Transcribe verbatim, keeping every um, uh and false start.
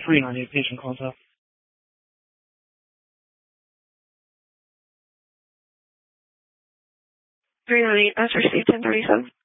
three ninety, patient contact. three ninety, as received, ten thirty-seven.